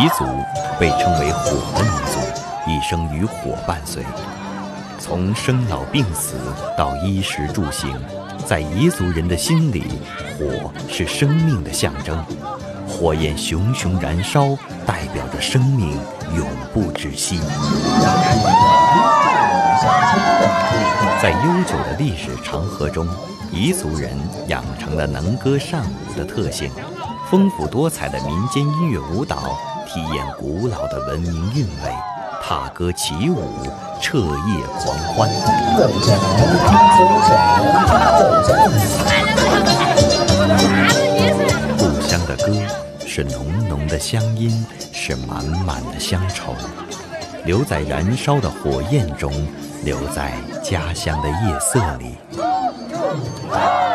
彝族被称为火的民族，一生与火伴随。从生老病死到衣食住行，在彝族人的心里，火是生命的象征。火焰熊熊燃烧，代表着生命永不止息。在悠久的历史长河中，彝族人养成了能歌善舞的特性，丰富多彩的民间音乐舞蹈体验古老的文明韵味，踏歌起舞，彻夜狂欢。故乡的歌是浓浓的乡音，是满满的乡愁，留在燃烧的火焰中，留在家乡的夜色里。